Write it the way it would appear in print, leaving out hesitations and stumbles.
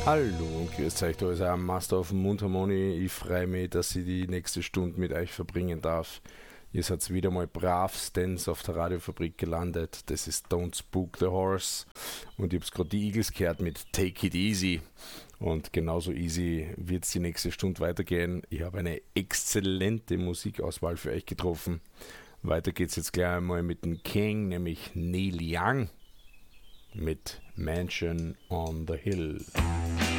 Hallo und grüß euch, da ist ein Master auf dem Mundharmoni. Ich freue mich, dass ich die nächste Stunde mit euch verbringen darf. Ihr seid wieder mal bravstens auf der Radiofabrik gelandet. Das ist Don't Spook the Horse. Und ich habe gerade die Eagles gehört mit Take It Easy. Und genauso easy wird es die nächste Stunde weitergehen. Ich habe eine exzellente Musikauswahl für euch getroffen. Weiter geht's jetzt gleich einmal mit dem King, nämlich Neil Young mit Mansion on the Hill.